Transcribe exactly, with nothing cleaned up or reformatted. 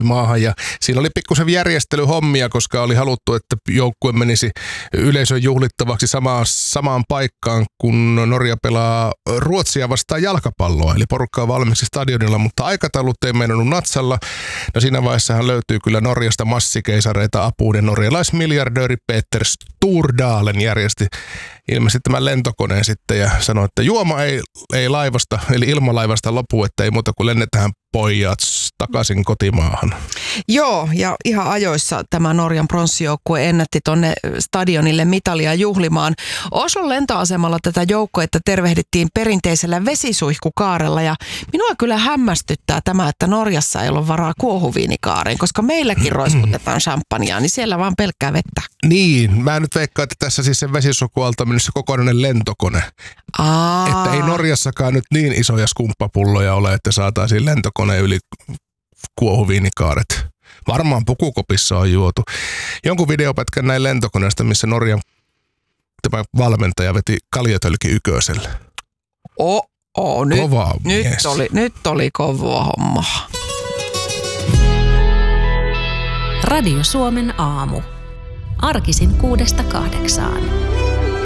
maahan ja siinä oli pikkusen järjestelyhommia, koska oli haluttu, että joukkue menisi yleisön juhlittavaksi samaan, samaan paikkaan, kun Norja pelaa Ruotsia vastaan jalkapalloa, eli porukka on valmiiksi stadionilla, mutta aikataulut ei meinannut natsalla. No siinä vaiheessahan löytyy kyllä Norjasta massikeisareita apuun ja norjalaismiljardööri Peter Stordalen järjesti ilmeisesti tämän lentokoneen sitten ja sanoi, että juoma ei, ei laivasta, eli ilmalaivasta lopu, että ei muuta kuin lennetään pojat takaisin kotimaahan. Joo, ja ihan ajoissa tämä Norjan pronssijoukkue ennätti tonne stadionille mitalia juhlimaan. Oslon lentoasemalla tätä joukkuetta tervehdittiin perinteisellä vesisuihkukaarella ja minua kyllä hämmästyttää tämä, että Norjassa ei ole varaa kuohuviinikaareen, koska meilläkin roiskutetaan champagnea, niin siellä vaan pelkkää vettä. Niin, mä nyt veikkaan, että tässä siis sen vesisuihkualta on mennyt se kokonainen lentokone. Aa. Että ei Norjassakaan nyt niin isoja skumppapulloja ole, että saataisiin lentokone yli kuohuviinikaaret. Varmaan pukukopissa on juotu. Jonkun videopätkän näin lentokoneesta, missä Norjan tämä valmentaja veti kaljatölki yköiselle. Oh, oh, nyt, kova nyt, mies. oli, nyt oli kova homma. Radio Suomen aamu. Arkisin kuudesta kahdeksaan.